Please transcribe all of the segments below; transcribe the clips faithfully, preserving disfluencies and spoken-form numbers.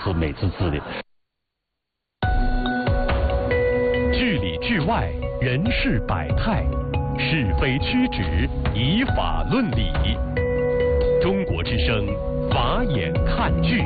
是美滋滋的。 剧里剧外，人事百态，是非曲直，以法论理。中国之声，法眼看剧。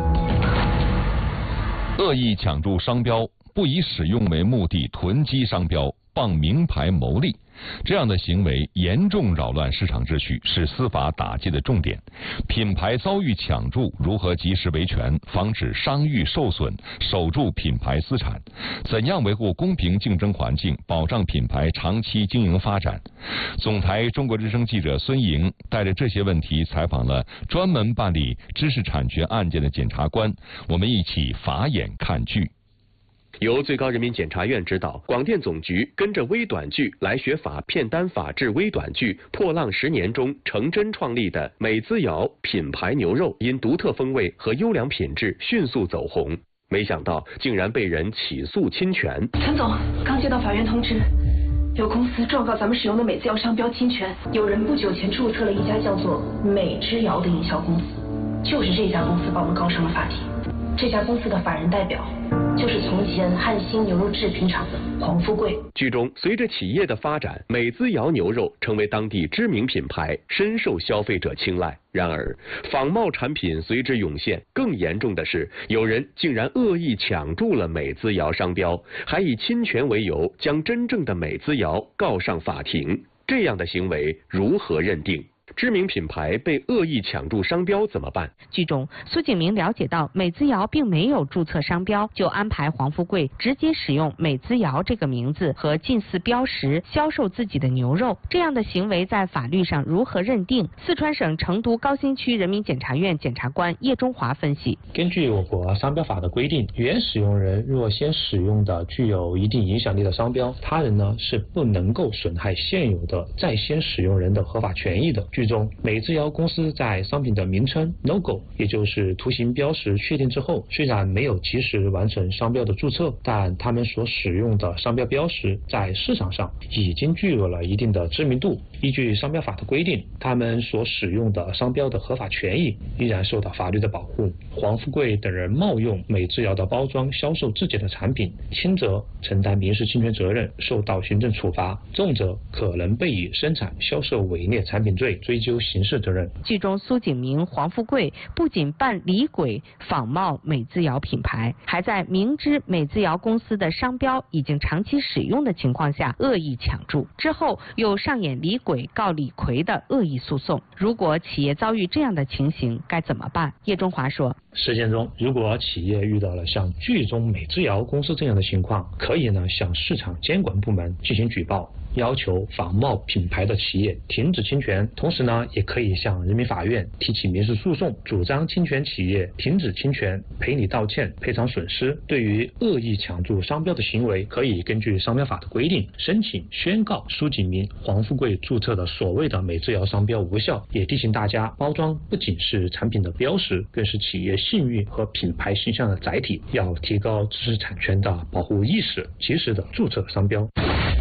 恶意抢注商标，不以使用为目的囤积商标，傍名牌牟利，这样的行为严重扰乱市场秩序，是司法打击的重点。品牌遭遇抢注，如何及时维权，防止商誉受损，守住品牌资产？怎样维护公平竞争环境，保障品牌长期经营发展？总台中国之声记者孙莹带着这些问题采访了专门办理知识产权案件的检察官，我们一起法眼看剧。 由最高人民检察院指导，广电总局跟着微短剧来学法片单法制微短剧《破浪十年》中程真创立的美滋瑶品牌牛肉，因独特风味和优良品质迅速走红。没想到竟然被人起诉侵权。 陈总，刚接到法院通知，有公司状告咱们使用的美滋瑶商标侵权。有人不久前注册了一家叫做美之瑶的营销公司，就是这家公司把我们告上了法庭。这家公司的法人代表就是从前汉兴牛肉制品厂的黄富贵。 剧中，随着企业的发展，美滋瑶牛肉成为当地知名品牌，深受消费者青睐。然而，仿冒产品随之涌现。更严重的是，有人竟然恶意抢注了美滋瑶商标，还以侵权为由将真正的美滋瑶告上法庭。这样的行为如何认定？知名品牌被恶意抢注商标怎么办？ 剧中，苏景明了解到美滋瑶并没有注册商标，就安排黄富贵直接使用美滋瑶这个名字和近似标识销售自己的牛肉。这样的行为在法律上如何认定？四川省成都高新区人民检察院检察官叶中华分析： 根据我国商标法的规定，原使用人若先使用的具有一定影响力的商标，他人呢是不能够损害现有的在先使用人的合法权益的。剧中，美滋瑶公司在商品的名称 logo 也就是图形标识确定之后，虽然没有及时完成商标的注册，但他们所使用的商标标识在市场上已经具有了一定的知名度。依据商标法的规定，他们所使用的商标的合法权益依然受到法律的保护。黄富贵等人冒用美滋瑶的包装销售自己的产品，轻则承担民事侵权责任，受到行政处罚，重则可能被以生产销售伪劣产品罪追究刑事责任。 剧中苏景明、黄富贵不仅扮李鬼仿冒美滋瑶品牌，还在明知美滋瑶公司的商标已经长期使用的情况下恶意抢注，之后又上演李鬼告李逵的恶意诉讼。如果企业遭遇这样的情形该怎么办？叶中华说， 实践中，如果企业遇到了像剧中美滋瑶公司这样的情况，可以呢向市场监管部门进行举报，要求仿冒品牌的企业停止侵权，同时呢也可以向人民法院提起民事诉讼，主张侵权企业停止侵权，赔礼道歉，赔偿损失。对于恶意抢注商标的行为，可以根据商标法的规定申请宣告苏景明、黄富贵注册的所谓的美滋瑶商标无效。也提醒大家，包装不仅是产品的标识，更是企业信誉和品牌形象的载体，要提高知识产权的保护意识，及时的注册商标。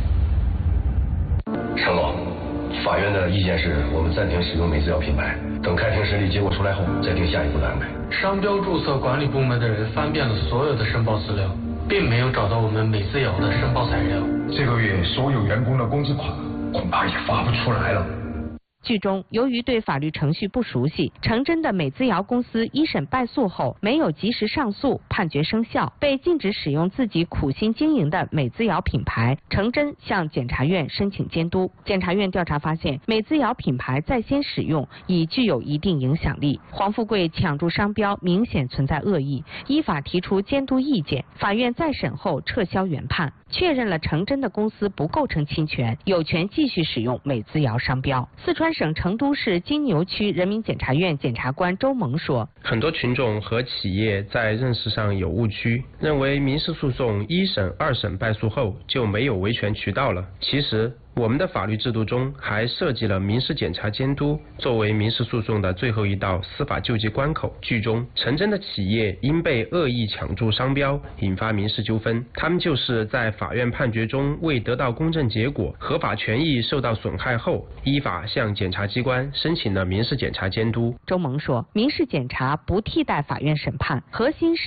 陈总，法院的意见是我们暂停使用美滋瑶品牌，等开庭审理结果出来后再定下一步的安排。 商标注册管理部门的人翻遍了所有的申报资料，并没有找到我们美滋瑶的申报材料。 这个月所有员工的工资款恐怕也发不出来了。 剧中，由于对法律程序不熟悉，程真的美滋瑶公司一审败诉后没有及时上诉，判决生效，被禁止使用自己苦心经营的美滋瑶品牌。程真向检察院申请监督，检察院调查发现，美滋瑶品牌在先使用已具有一定影响力，黄富贵抢注商标明显存在恶意，依法提出监督意见。法院再审后撤销原判，确认了程真的公司不构成侵权，有权继续使用美滋瑶商标。四川省成都市金牛区人民检察院检察官周萌说， 很多群众和企业在认识上有误区，认为民事诉讼一审、二审败诉后就没有维权渠道了。其实我们的法律制度中还涉及了民事检察监督作为民事诉讼的最后一道司法救济关口。剧中，程真的企业因被恶意抢注商标引发民事纠纷，他们就是在法院判决中未得到公正结果，合法权益受到损害后，依法向检察机关申请了民事检察监督。 周萌说，民事检察不替代法院审判，核心是